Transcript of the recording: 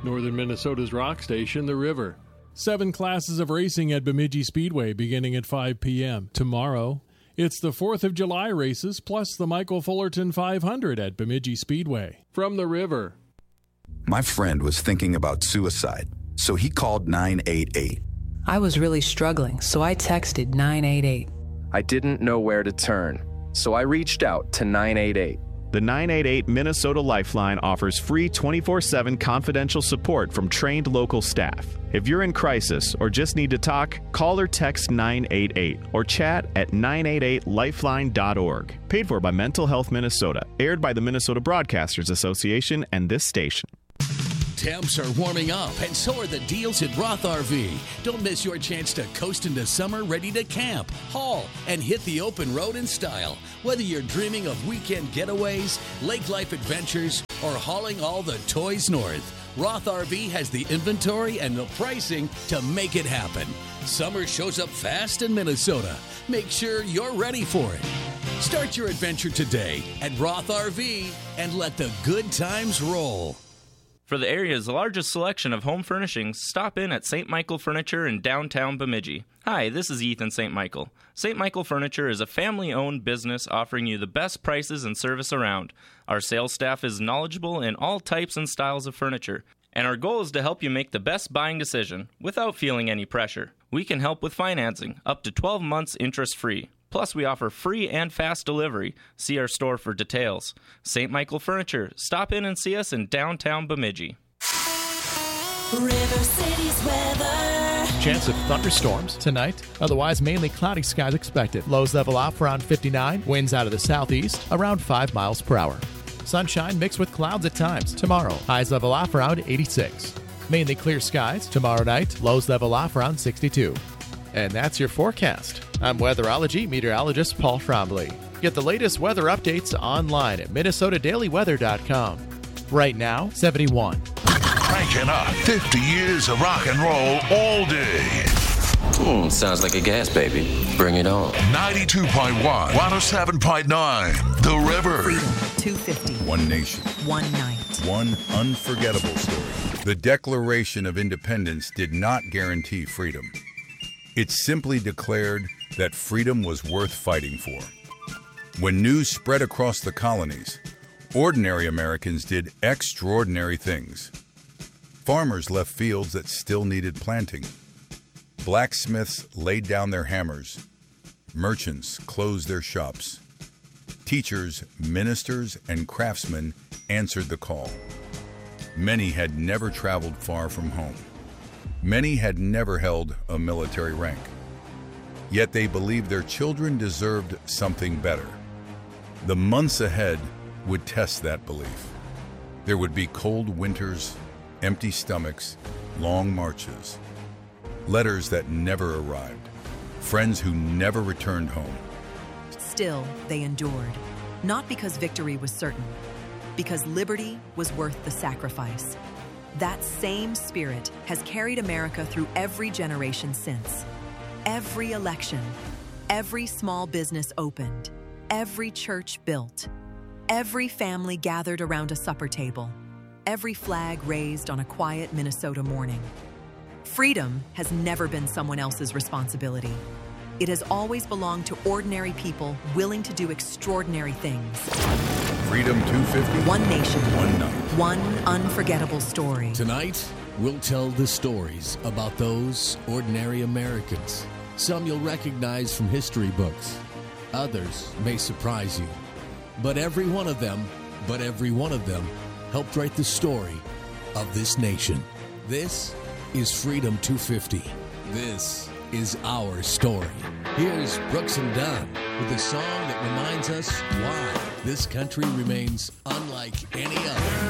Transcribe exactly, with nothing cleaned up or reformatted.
Northern Minnesota's rock station, The River. Seven classes of racing at Bemidji Speedway beginning at five p.m. tomorrow. It's the fourth of July races plus the Michael Fullerton five hundred at Bemidji Speedway. From The River. My friend was thinking about suicide, so he called nine eight eight. I was really struggling, so I texted nine eight eight. I didn't know where to turn, so I reached out to nine eight eight. The nine eight eight Minnesota Lifeline offers free twenty-four seven confidential support from trained local staff. If you're in crisis or just need to talk, call or text nine eight eight or chat at nine eight eight lifeline dot org. Paid for by Mental Health Minnesota. Aired by the Minnesota Broadcasters Association and this station. Temps are warming up, and so are the deals at Roth R V. Don't miss your chance to coast into summer ready to camp, haul, and hit the open road in style. Whether you're dreaming of weekend getaways, lake life adventures, or hauling all the toys north, Roth R V has the inventory and the pricing to make it happen. Summer shows up fast in Minnesota. Make sure you're ready for it. Start your adventure today at Roth R V and let the good times roll. For the area's largest selection of home furnishings, stop in at Saint Michael Furniture in downtown Bemidji. Hi, this is Ethan Saint Michael. Saint Michael Furniture is a family-owned business offering you the best prices and service around. Our sales staff is knowledgeable in all types and styles of furniture, and our goal is to help you make the best buying decision without feeling any pressure. We can help with financing, up to twelve months interest-free. Plus, we offer free and fast delivery. See our store for details. Saint Michael Furniture. Stop in and see us in downtown Bemidji. River City's weather. Chance of thunderstorms tonight. Otherwise, mainly cloudy skies expected. Lows level off around fifty-nine. Winds out of the southeast around five miles per hour. Sunshine mixed with clouds at times. Tomorrow, highs level off around eighty-six. Mainly clear skies. Tomorrow night, lows level off around sixty-two. And that's your forecast. I'm weatherology meteorologist Paul Trombley. Get the latest weather updates online at minnesota daily weather dot com. Right now, seventy-one. Cranking up fifty years of rock and roll all day. Hmm, sounds like a gas baby. Bring it on. ninety-two point one, one oh seven point nine, The River. Freedom two fifty. One nation. One night. One unforgettable story. The Declaration of Independence did not guarantee freedom. It simply declared that freedom was worth fighting for. When news spread across the colonies, ordinary Americans did extraordinary things. Farmers left fields that still needed planting. Blacksmiths laid down their hammers. Merchants closed their shops. Teachers, ministers, and craftsmen answered the call. Many had never traveled far from home. Many had never held a military rank. Yet they believed their children deserved something better. The months ahead would test that belief. There would be cold winters, empty stomachs, long marches, letters that never arrived, friends who never returned home. Still, they endured, not because victory was certain, because liberty was worth the sacrifice. That same spirit has carried America through every generation since. Every election, every small business opened, every church built, every family gathered around a supper table, every flag raised on a quiet Minnesota morning. Freedom has never been someone else's responsibility. It has always belonged to ordinary people willing to do extraordinary things. Freedom two fifty. One nation. One night. One unforgettable story. Tonight, we'll tell the stories about those ordinary Americans. Some you'll recognize from history books. Others may surprise you. But every one of them, but every one of them helped write the story of this nation. This is Freedom two fifty. This is our story. Here's Brooks and Dunn with a song that reminds us why this country remains unlike any other.